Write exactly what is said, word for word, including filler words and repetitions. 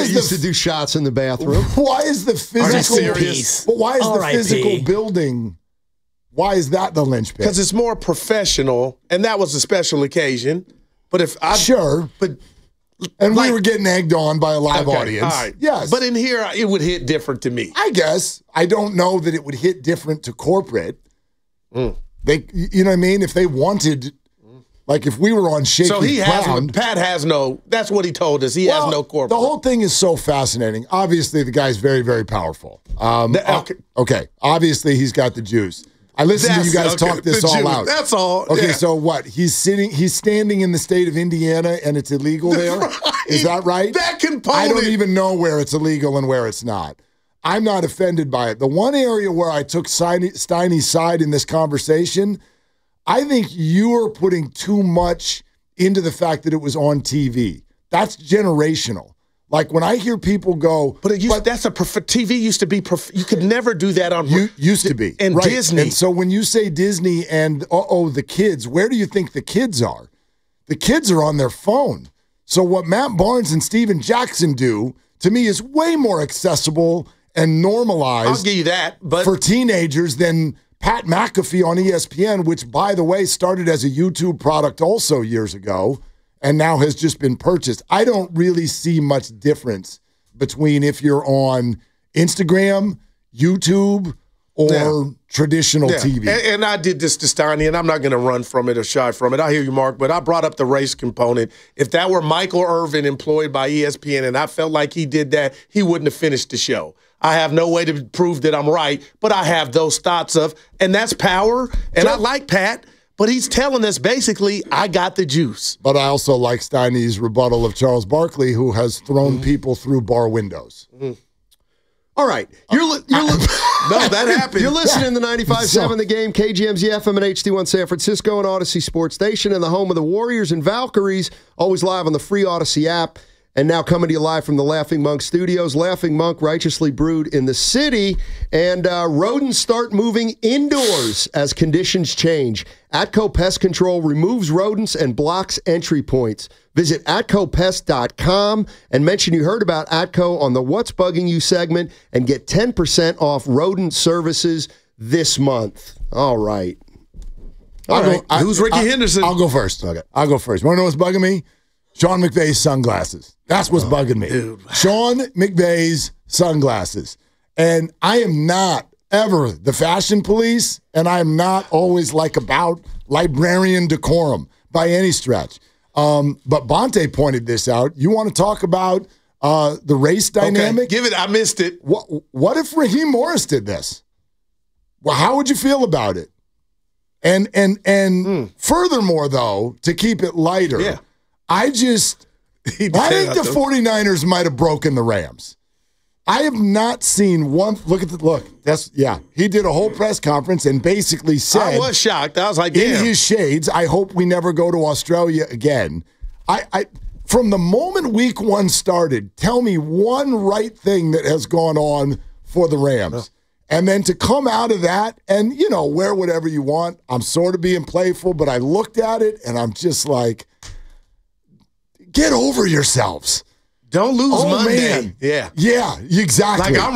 is used the, to do shots in the bathroom. Why is the physical? serious? But why is R the I P physical building? Why is that the linchpin? Because it's more professional, and that was a special occasion. But if I sure, but and like, we were getting egged on by a live okay, audience. all right. Yes, but in here it would hit different to me. I guess I don't know that it would hit different to corporate. Mm. They, you know what I mean? If they wanted, like if we were on shaky So he ground, has Pat has no. That's what he told us. He well, has no corporate. The whole thing is so fascinating. Obviously, the guy's very, very powerful. Um, The- okay. okay, obviously he's got the juice. I listened That's- to you guys okay, talk this the all juice. out. That's all. Okay, Yeah. so what? He's sitting. He's standing in the state of Indiana, and it's illegal there. Is Right. that right? That component. I don't even know where it's illegal and where it's not. I'm not offended by it. The one area where I took Steiny- Steiny's side in this conversation, I think you are putting too much into the fact that it was on T V. That's generational. Like when I hear people go, But, it used, but that's a prof- T V used to be. Prof- you could never do that on. you used to be and right. Disney. And so when you say Disney and uh oh the kids, where do you think the kids are? The kids are on their phone. So what Matt Barnes and Steven Jackson do to me is way more accessible and normalized. I'll give you that. But for teenagers than Pat McAfee on E S P N, which, by the way, started as a YouTube product also years ago and now has just been purchased. I don't really see much difference between if you're on Instagram, YouTube, or Yeah. traditional Yeah. T V. And, and I did this to Steiny, and I'm not going to run from it or shy from it. I hear you, Mark, but I brought up the race component. If that were Michael Irvin employed by E S P N and I felt like he did that, he wouldn't have finished the show. I have no way to prove that I'm right, but I have those thoughts of, and that's power. And I like Pat, but he's telling us basically, I got the juice. But I also like Steiny's rebuttal of Charles Barkley, who has thrown Mm-hmm. people through bar windows. Mm-hmm. All right. You're, li- you're li- No, that happened. You're listening to ninety-five point seven So- The Game, K G M Z F M and H D one San Francisco and Odyssey Sports Station, and the home of the Warriors and Valkyries, always live on the free Odyssey app. And now coming to you live from the Laughing Monk Studios. Laughing Monk, righteously brewed in the city. And uh, rodents start moving indoors as conditions change. Atco Pest Control removes rodents and blocks entry points. Visit atco pest dot com and mention you heard about Atco on the What's Bugging You segment and get ten percent off rodent services this month. All right. All I'll right. go- I- Who's Ricky I- Henderson? I'll go first. Okay. I'll go first. Want to know what's bugging me? Sean McVay's sunglasses. That's what's bugging me. dude. Sean McVay's sunglasses. And I am not ever the fashion police, and I am not always like about librarian decorum by any stretch. Um, but Bonte pointed this out. You want to talk about uh, the race dynamic? Okay, give it. I missed it. What, what if Raheem Morris did this? Well, how would you feel about it? And and and Mm. furthermore, though, to keep it lighter, Yeah. I just He I did think the have to- 49ers might have broken the Rams. I have not seen one. Look at the look. That's yeah. He did a whole press conference and basically said, I was shocked. I was like, in damn. his shades, I hope we never go to Australia again. I, I from the moment week one started, tell me one right thing that has gone on for the Rams. And then to come out of that and, you know, wear whatever you want. I'm sort of being playful, but I looked at it and I'm just like, get over yourselves. Don't lose Oh, Monday. man. Yeah. Yeah, exactly. Like, I'm